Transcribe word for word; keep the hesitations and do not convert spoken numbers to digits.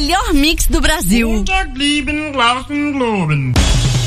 melhor mix do Brasil. Unter Glieben, Glauben, Globen.